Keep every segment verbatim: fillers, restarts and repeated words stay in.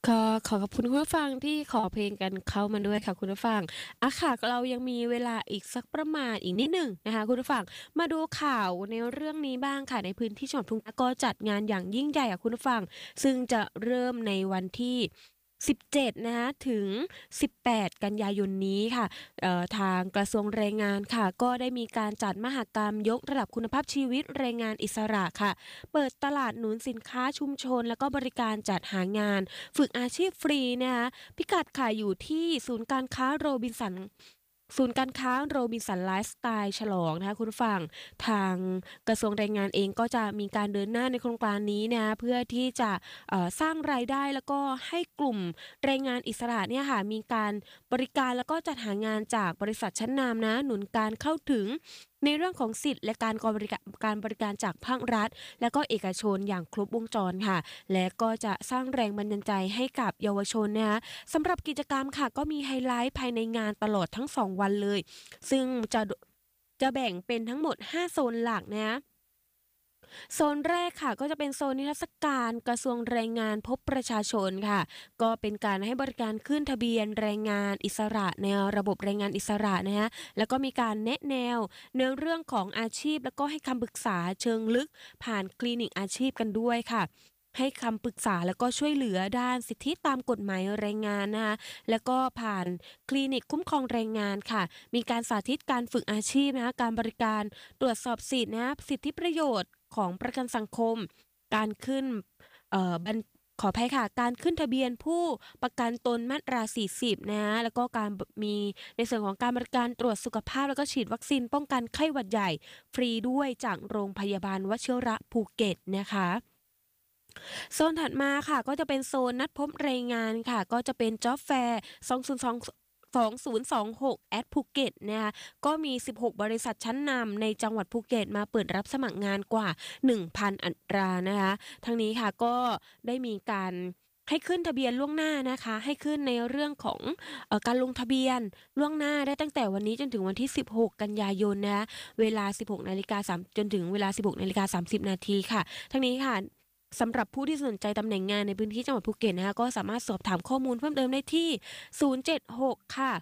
ก็ขอขอบคุณคุณผู้ฟังที่ขอเพลงกันเข้ามาด้วยค่ะคุณผู้ฟังอะค่ะเรายังมีเวลาอีกสักประมาณอีกนิดหนึ่งนะคะคุณผู้ฟังมาดูข่าวในเรื่องนี้บ้างค่ะในพื้นที่จังหวัดทุ่งนาก็จัดงานอย่างยิ่งใหญ่ค่ะคุณผู้ฟังซึ่งจะเริ่มในวันที่สิบเจ็ดนะคะถึงสิบแปดกันยายนนี้ค่ะเอ่อทางกระทรวงแรงงานค่ะก็ได้มีการจัดมหกรรมยกระดับคุณภาพชีวิตแรงงานอิสระค่ะเปิดตลาดหนุนสินค้าชุมชนแล้วก็บริการจัดหางาน ฝึกอาชีพฟรีนะคะพิกัดค่ะอยู่ที่ศูนย์การค้าโรบินสันศูนย์การค้าโรบินสันไลฟ์สไตล์ฉลองนะคะคุณผู้ฟังทางกระทรวงแรงงานเองก็จะมีการเดินหน้าในโครงการนี้นะคะเพื่อที่จะเอ่อสร้างรายได้แล้วก็ให้กลุ่มแรงงานอิสระเนี่ยค่ะมีการบริการแล้วก็จัดหางานจากบริษัทชั้นนำนะหนุนการเข้าถึงในเรื่องของสิทธิ์และการกอบริกะการบริการจากภาครัฐและก็เอกชนอย่างครบวงจรค่ะ และก็จะสร้างแรงบันดาลใจให้กับเยาวชนนะคะสำหรับกิจกรรมค่ะก็มีไฮไลท์ภายในงานตลอดทั้งสองวันเลยซึ่งจะจะแบ่งเป็นทั้งหมดห้าโซนหลักนะคะโซนแรกค่ะก็จะเป็นโซนนิทรรศการกระทรวงแรงงานพบประชาชนค่ะก็เป็นการให้บริการขึ้นทะเบียนแรงงานอิสระในระบบแรงงานอิสระนะคะแล้วก็มีการแนะแนวในเรื่องของอาชีพแล้วก็ให้คำปรึกษาเชิงลึกผ่านคลินิกอาชีพกันด้วยค่ะ ให้คำปรึกษาแล้วก็ช่วยเหลือด้านสิทธิตามกฎหมายแรงงานนะคะแล้วก็ผ่านคลินิกคุ้มครองแรงงานค่ะมีการสาธิตการฝึกอาชีพนะคะการบริการตรวจสอบสิทธินะสิทธิประโยชน์ของประกันสังคมการขึ้นเอ่อบันขออภัยค่ะการขึ้นทะเบียนผู้ประกันตนมาตราสี่สิบนะแล้วก็การมีในส่วนของการบริการตรวจสุขภาพแล้วก็ฉีดวัคซีนป้องกันไข้หวัดใหญ่ฟรีด้วยจากโรงพยาบาลวชิระภูเก็ตนะคะ โซนถัดมาค่ะก็จะเป็นโซนนัดพบแรงงานค่ะก็จะเป็น Job Fair สอง ศูนย์ สอง สอง ศูนย์ สอง หก at ภูเก็ตนะคะก็มีสิบหกบริษัทชั้นนำในจังหวัดภูเก็ตมาเปิดรับสมัครงานกว่าหนึ่งพันอัตรานะคะทั้งนี้ค่ะก็ได้มีการให้ขึ้นทะเบียนล่วงหน้านะคะให้ขึ้นในเรื่องของเอ่อการลงทะเบียนล่วงหน้าได้ตั้งแต่วันนี้จนถึงวันที่สิบหกกันยายนนะคะเวลาสิบหกนาฬิกาสามจนถึงเวลาสิบหกนาฬิกาสามสิบนาทีค่ะทั้งนี้ค่ะ สำหรับผู้ที่สนใจตำแหน่งงานในพื้นที่จังหวัดภูเก็ตนะคะก็สามารถสอบถามข้อมูลเพิ่มเติมได้ที่ ศูนย์ เจ็ด หก ค่ะ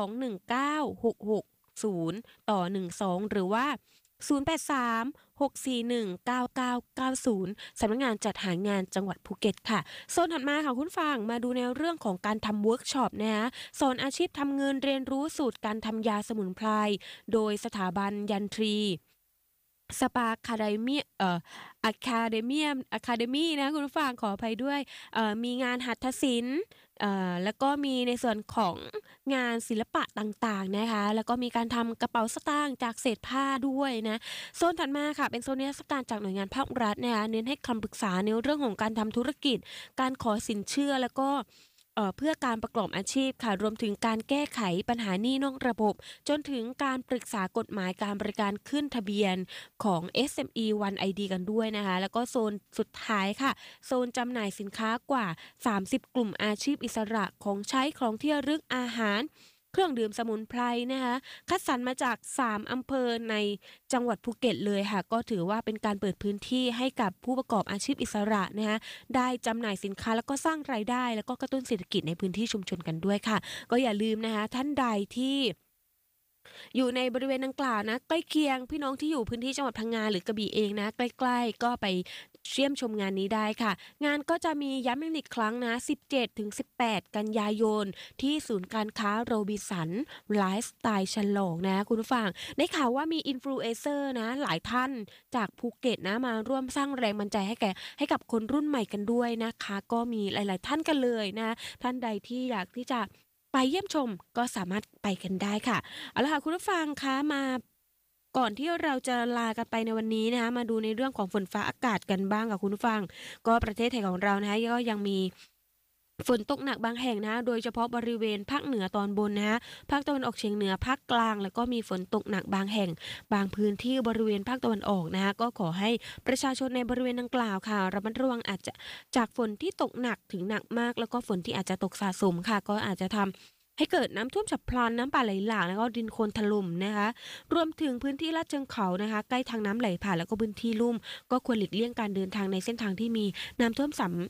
สอง หนึ่ง เก้า หก หก ศูนย์ต่อหนึ่งสองหรือว่า ศูนย์ แปด สาม หก สี่ หนึ่ง เก้า เก้า เก้า ศูนย์สำนักงานจัดหางานจังหวัดภูเก็ตค่ะโซนถัดมาค่ะคุณฟังมาดูในเรื่องของการทำเวิร์กช็อปนะคะสอนอาชีพทำเงินเรียนรู้สูตรการทำยาสมุนไพรโดยสถาบันยันทรี สปาคาไดเมียเอ่ออะคาเดเมียมอะคาเดมีนะคุณผู้ฟังขออภัยด้วยเอ่อมีงานหัตถศิลป์เอ่อแล้วก็มีในส่วนของงานศิลปะต่างๆนะคะแล้วก็มีการทำกระเป๋าสตางค์จากเศษผ้าด้วยนะโซนถัดมาค่ะเป็นโซนนิทรรศการจากหน่วยงานภาครัฐนะคะเน้นให้คำปรึกษาในเรื่องของการทำธุรกิจการขอสินเชื่อแล้วก็เอ่อเพื่อการประกอบอาชีพค่ะรวมถึงการแก้ไขปัญหาหนี้นอกระบบจนถึงการปรึกษากฎหมายการบริการขึ้นทะเบียน ของ เอส เอ็ม อี One ไอ ดี กันด้วยนะคะแล้วก็โซนสุดท้ายค่ะโซนจำหน่ายสินค้ากว่าสามสิบกลุ่มอาชีพอิสระของใช้ของที่ระลึกอาหารเครื่องดื่มสมุนไพรนะคะคัดสรรมาจากสามอำเภอในจังหวัดภูเก็ตเลยค่ะก็ถือว่าเป็นการเปิดพื้นที่ให้กับผู้ประกอบอาชีพอิสระนะคะได้จำหน่ายสินค้าแล้วก็สร้างรายได้แล้วก็กระตุ้นเศรษฐกิจในพื้นที่ชุมชนกันด้วยค่ะก็อย่าลืมนะคะท่านใดที่ อยู่ในบริเวณดังกล่าวนะใกล้เคียงพี่น้องที่อยู่พื้นที่จังหวัดพังงาหรือกระบี่เองนะใกล้ๆก็ไปเยี่ยมชมงานนี้ได้ค่ะงานก็จะมีย้ำอีกครั้งนะสิบเจ็ดถึงสิบแปดกันยายนที่ศูนย์การค้าโรบินสันไลฟ์สไตล์ฉลองนะคุณผู้ฟังได้ข่าวว่ามีอินฟลูเอนเซอร์นะหลายท่านจากภูเก็ตนะมาร่วมสร้างแรงบันดาลใจให้แก่ให้กับคนรุ่นใหม่กันด้วยนะคะก็มีหลายๆท่านกันเลยนะท่านใดที่อยากที่จะไปเยี่ยมชมก็สามารถไปกันได้ค่ะ เอาละค่ะคุณผู้ฟังคะมาก่อนที่เราจะลากันไปในวันนี้นะคะมาดูในเรื่องของฝนฟ้าอากาศกันบ้างค่ะคุณผู้ฟังก็ประเทศไทยของเรานะคะก็ยังมีฝนตกหนักบางแห่งนะคะโดยเฉพาะบริเวณภาคเหนือตอนบนนะคะภาคตะวันออกเฉียงเหนือภาคกลางแล้วก็มีฝนตกหนักบางแห่งบางพื้นที่บริเวณภาคตะวันออกนะคะก็ขอให้ประชาชนในบริเวณดังกล่าวค่ะระมัดระวังอาจจะจากฝนที่ตกหนักถึงหนักมากแล้วก็ฝนที่อาจจะตกสะสมค่ะก็อาจจะทำ ให้เกิดน้ำท่วมฉับพลันน้ำป่าไหลหลากแล้วก็ดินโคลนถล่มนะคะรวมถึงพื้นที่ลาดเชิงเขานะคะใกล้ทางน้ำไหลผ่านแล้วก็พื้นที่ลุ่มก็ควรหลีกเลี่ยงการเดินทางในเส้นทางที่มีน้ำท่วมฉับ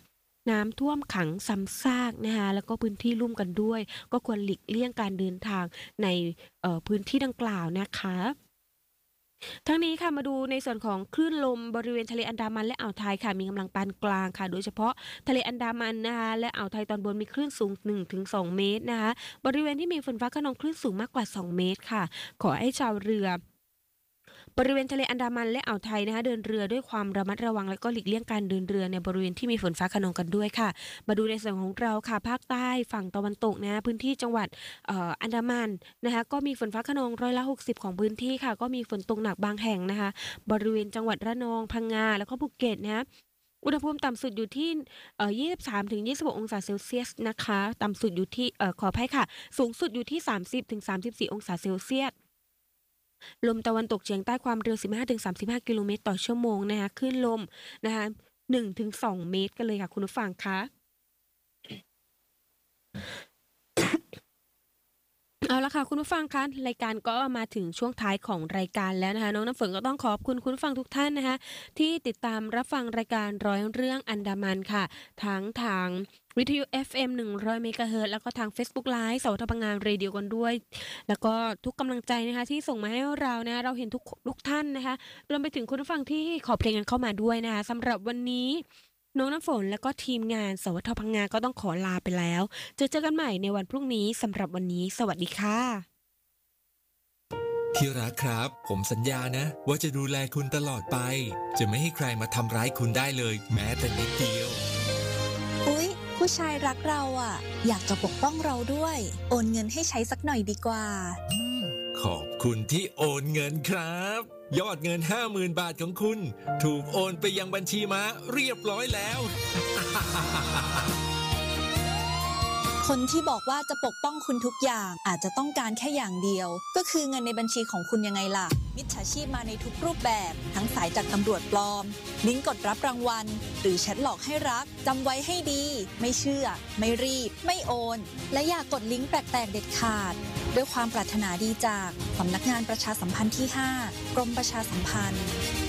น้ำท่วมขังซ้ำซากนะคะแล้วก็พื้นที่ลุ่มกันด้วยก็ควรหลีกเลี่ยงการเดินทางในเอ่อพื้นที่ดังกล่าวนะคะทั้งนี้ค่ะมาดูในส่วนของคลื่นลมบริเวณทะเลอันดามันและอ่าวไทยค่ะมีกำลังปานกลางค่ะโดยเฉพาะทะเลอันดามันนะคะและอ่าวไทยตอนบนมีคลื่นสูง หนึ่งถึงสอง เมตรนะคะบริเวณที่มีฝนฟ้าคะนองคลื่นสูงมากกว่าสองเมตรค่ะขอให้ชาวเรือบริเวณทะเลอันดามันและอ่าวไทยนะคะเดินเรือด้วยความระมัดระวังและก็หลีกเลี่ยงการเดินเรือในบริเวณที่มีฝนฟ้าคะนองกันด้วยค่ะมาดูในส่วนของเราค่ะภาคใต้ฝั่งตะวันตกนะพื้นที่จังหวัดเอ่ออันดามันนะคะก็มีฝนฟ้าคะนองร้อยละหกสิบของพื้นที่ค่ะก็มีฝนตกหนักบางแห่งนะคะบริเวณจังหวัดระนองพังงาแล้วก็ภูเก็ตนะอุณหภูมิต่ำสุดอยู่ที่เอ่อยี่สิบสามถึงยี่สิบหกองศาเซลเซียสนะคะต่ำสุดอยู่ที่เอ่อขออภัยค่ะสูงสุดอยู่ที่สามสิบถึงสามสิบสี่องศาเซลเซียส ลมตะวันตกเฉียงใต้ความเร็ว สิบห้าถึงสามสิบห้า กิโลเมตรต่อชั่วโมงนะคะคลื่นลมนะคะหนึ่งถึงสอง เมตรกันเลยค่ะคุณผู้ฟังคะ เอาละค่ะคุณผู้ฟังคะรายการก็มาถึงช่วงท้ายของรายการแล้วนะคะน้องน้ำฝนก็ต้องขอบคุณคุณผู้ฟังทุกท่านนะคะที่ติดตามรับฟังรายการร้อยเรื่องอันดามันค่ะทั้งทางวิทยุ เอฟ เอ็ม หนึ่งร้อยเมกะเฮิรตซ์แล้วก็ทาง Facebook Live สวทพังงานเรดิโอกันด้วยแล้วก็ทุกกำลังใจนะคะที่ส่งมาให้เรานะเราเห็นทุกทุกท่านนะคะรวมไปถึงคุณผู้ฟังที่ขอเพลงกันเข้ามาด้วยนะคะสำหรับวันนี้น้องน้ำฝนและก็ทีมงานสวทพังงานก็ต้องขอลาไปแล้วเจอเจอกันใหม่ในวันพรุ่งนี้สำหรับวันนี้สวัสดีค่ะที่รักครับผมสัญญานะว่าจะดูแลคุณตลอดไปจะไม่ให้ใครมาทำร้ายคุณได้เลยแม้แต่นิดเดียวอุ๊ยผู้ชายรักเราอ่ะอยากจะปกป้องเราด้วยโอนเงินให้ใช้สักหน่อยดีกว่าขอบคุณที่โอนเงินครับยอดเงิน ห้าหมื่น บาทของคุณถูกโอนไปยังบัญชีม้าเรียบร้อยแล้วคนที่บอกว่าจะปกป้องคุณทุกอย่างอาจจะต้องการแค่อย่างเดียวก็คือเงินในบัญชีของคุณยังไงล่ะมิจฉาชีพมาในทุกรูปแบบทั้งสายจากตำรวจปลอมลิงก์กดรับรางวัลหรือแชทหลอกให้รักจำไว้ให้ดีไม่เชื่อไม่รีบไม่โอนและอย่ากดลิงก์แปลกๆเด็ดขาดด้วยความปรารถนาดีจากสำนักงานประชาสัมพันธ์ที่ห้ากรมประชาสัมพันธ์